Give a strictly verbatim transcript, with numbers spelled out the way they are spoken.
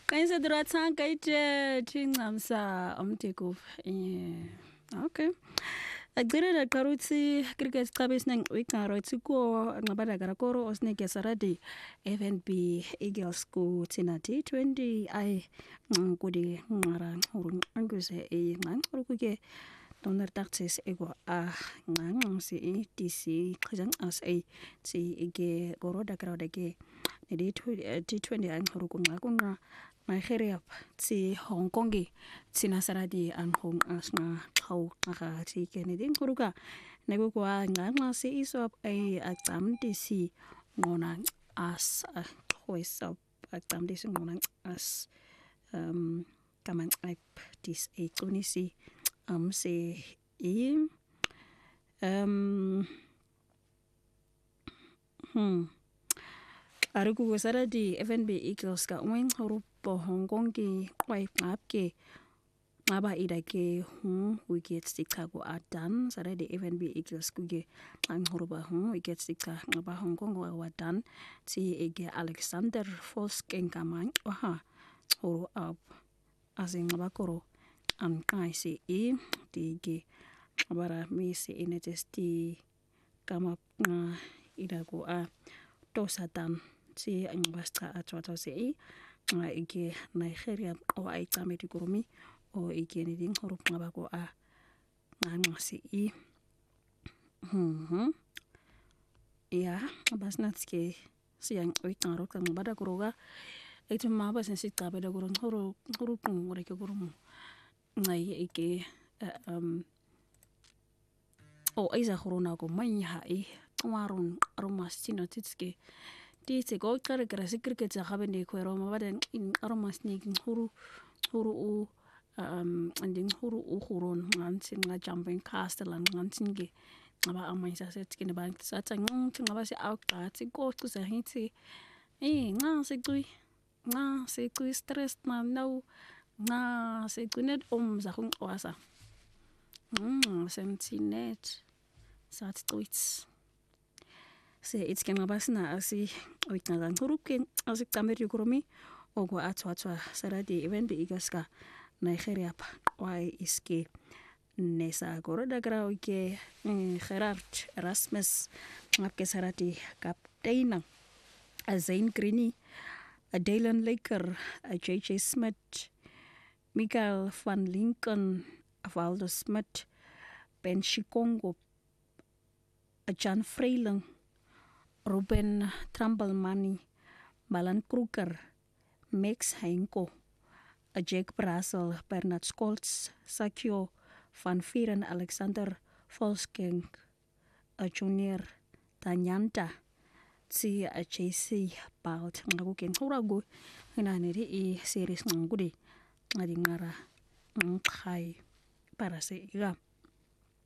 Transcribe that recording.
Kaysa duratsan kayje chingamsa umtikuf. Okay. Agdire da karuti cricket tabis nang wika roitiko ngabada garakoro osneke saradi F N B Eagles ku tina T twenty ai ngudi ngara urun anguse e ngang urukuge donar taxes ego a ngang si e D C kajang as a si ege goro da kraude ge ne T twenty ang urukunga kunga Nigeria si Hong Kong gi sina saradi ang Hong as nga khau nga si Kennedy kuruka nego kwa nga si isop ay atam D C ngona as khois up atam D C ngona as um kamang aip dis e kunisi am se i um hmm Aruku saradi F N B Eagles ka uwing hurupo Hong Kong ki kwai ngap ke ngaba ida ke hum wicket stika ko adan saradi F N B Eagles kuge ang huruba hum wicket stika ngaba Hong Kong wa wadan si ege Alexander Folskeng kamang waha huru up asing ngaba koro an kai si i di ge ngabara mi si inetesti kama nga ida ko a tosatan si ang basta at wato si nga ige Nigeria o ay tame di kurumi o ige ni ding hurup nga bako a nga nga si i hmm ya bas natske si ang oy taro kang bada kuroga ito mabas na si tabe da kurong huru huru kung ore ke kurumu nga ige um o aiza huruna ko manya i warun aromas sino titske di se go kare kare sikir ke tsa habende ko ro mabaden in aromas ni huru huru u um anding huru u hurun ngansin nga jumping castle ngansin ge ngaba amai sa set ke ne ba sa tsa ng ngaba se out ka tsi go ku sa hitsi eh nga se tui nga se tui stress na no nga se kunet om za hung wasa mm sentinet sa tweets se it's kema basna asi oitnagan huruken asi kameri kuromi ogo atwa atwa saradi event igaska Nigeria pa wai iske nesa goro dagra oike Gerard Erasmus ngapke saradi kapteina Zain Grini Dylan Laker J J Smith Michael van Lincoln Valdo Smith Ben Shikongo Jan Freiling Ruben Tramblemani, Balan Kruger, Max Henko, Jake Brassel, Bernard Scholz, Sakio van Vieren, Alexander Volskeng, Junior Tanyanta, si J C Balt, ngagukin huragu, hinaniri i series ngangudi, ngadi ngara ngkai para se iga.